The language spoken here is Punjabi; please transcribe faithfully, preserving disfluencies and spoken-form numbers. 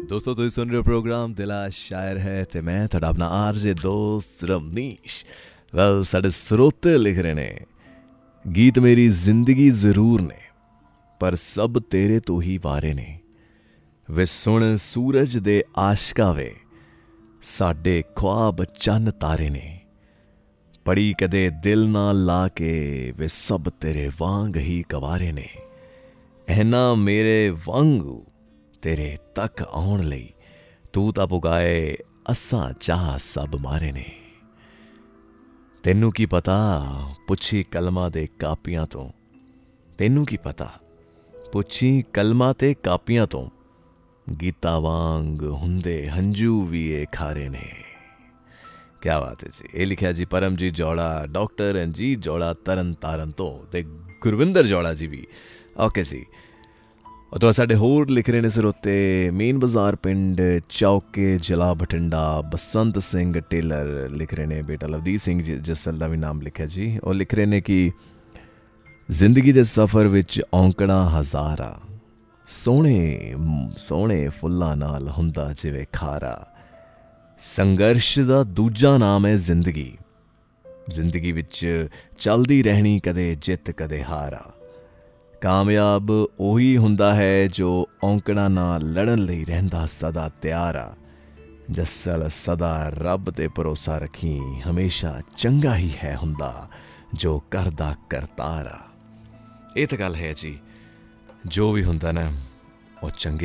ਦੋਸਤੋ ਤੁਸੀਂ ਸੁਣ ਰਹੇ ਹੋ ਪ੍ਰੋਗਰਾਮ ਦਿਲਾ ਸ਼ਾਇਰ ਹੈ ਅਤੇ ਮੈਂ ਤੁਹਾਡਾ ਆਪਣਾ ਆਰਜੇ ਦੋਸਤ ਰਮਨੀਸ਼। ਵੈਲ ਸਾਡੇ ਸਰੋਤੇ ਲਿਖ ਰਹੇ ਨੇ, ਗੀਤ ਮੇਰੀ ਜ਼ਿੰਦਗੀ ਜ਼ਰੂਰ ਨੇ ਪਰ ਸਭ ਤੇਰੇ ਤੋਂ ਹੀ ਵਾਰੇ ਨੇ। ਵੇ ਸੁਣ ਸੂਰਜ ਦੇ ਆਸ਼ਕਾ ਵੇ ਸਾਡੇ ख्वाब ਚੰਨ ਤਾਰੇ ਨੇ। ਪੜੀ ਕਦੇ ਦਿਲ ਨਾਲ ਲਾ ਕੇ ਵੇ ਸਭ ਤੇਰੇ ਵਾਂਗ ਹੀ ਕਵਾਰੇ ਨੇ। ਇਹਨਾਂ ਮੇਰੇ ਵਾਂਗੂ ਤੇਰੇ ਤੱਕ ਆਉਣ ਲਈ ਤੂੰ ਤਾਂ ਪੁਗਾਏ ਅਸਾਂ ਚਾਹ ਸਭ ਮਾਰੇ ਨੇ। ਤੈਨੂੰ ਕੀ ਪਤਾ ਪੁੱਛੀ ਕਲਮਾਂ ਦੇ ਕਾਪੀਆਂ ਤੋਂ, ਤੈਨੂੰ ਕੀ ਪਤਾ ਪੁੱਛੀ ਕਲਮਾਂ ਤੇ ਕਾਪੀਆਂ ਤੋਂ। ਗੀਤਾ ਵਾਂਗ ਹੁੰਦੇ ਹੰਝੂ ਵੀ ਇਹ ਖਾਰੇ ਨੇ। ਕਿਆ ਬਾਤ ਹੈ ਜੀ। ਇਹ ਲਿਖਿਆ ਜੀ ਪਰਮਜੀਤ ਜੌੜਾ, ਡਾਕਟਰ ਰਣਜੀਤ ਜੌੜਾ ਤਰਨ ਤਾਰਨ ਤੋਂ, ਤੇ ਗੁਰਵਿੰਦਰ ਜੌੜਾ ਜੀ ਵੀ। ਓਕੇ ਜੀ। ਉਹ ਸਾਡੇ ਹੋਰ ਲਿਖ ਰਹੇ ਨੇ ਸਰੋਤੇ, ਮੇਨ ਬਾਜ਼ਾਰ ਪਿੰਡ ਚੌਕੇ ਜ਼ਿਲ੍ਹਾ ਬਠਿੰਡਾ ਬਸੰਤ ਸਿੰਘ ਟੇਲਰ ਲਿਖ ਰਹੇ ਨੇ। ਬੇਟਾ ਲਵਦੀਪ ਸਿੰਘ ਜੀ ਜਸਲ ਦਾ ਵੀ ਨਾਮ ਲਿਖਿਆ ਜੀ। ਉਹ ਲਿਖ ਰਹੇ ਨੇ ਕਿ ਜ਼ਿੰਦਗੀ ਦੇ ਸਫ਼ਰ ਵਿੱਚ ਔਂਕੜਾਂ ਹਜ਼ਾਰਾਂ, ਸੋਹਣੇ ਸੋਹਣੇ ਫੁੱਲਾਂ ਨਾਲ ਹੁੰਦਾ ਜਿਵੇਂ ਖਾਰਾ। ਸੰਘਰਸ਼ ਦਾ ਦੂਜਾ ਨਾਮ ਹੈ ਜ਼ਿੰਦਗੀ। ਜ਼ਿੰਦਗੀ ਵਿੱਚ ਚੱਲਦੀ ਰਹਿਣੀ ਕਦੇ ਜਿੱਤ ਕਦੇ ਹਾਰਾ। ਕਾਮਯਾਬ ਉਹੀ ਹੁੰਦਾ ਹੈ ਜੋ ਔਂਕੜਾਂ ਨਾਲ ਲੜਨ ਲਈ ਰਹਿੰਦਾ ਸਦਾ ਤਿਆਰ ਆ। ਜੱਸਲ ਸਦਾ ਰੱਬ 'ਤੇ ਭਰੋਸਾ ਰੱਖੀ, ਹਮੇਸ਼ਾ ਚੰਗਾ ਹੀ ਹੈ ਹੁੰਦਾ ਜੋ ਕਰਦਾ ਕਰਤਾਰ ਆ। ਇਹ ਤਾਂ ਗੱਲ ਹੈ ਜੀ, ਜੋ ਵੀ ਹੁੰਦਾ ਨਾ ਉਹ ਚੰਗੇ